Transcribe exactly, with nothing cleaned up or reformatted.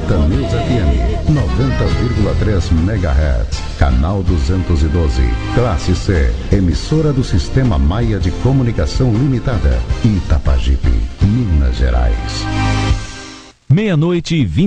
Delta News F M, noventa vírgula três megahertz, canal duzentos e doze, classe C, emissora do Sistema Maia de Comunicação Limitada, Itapajipe, Minas Gerais. Meia-noite e vinte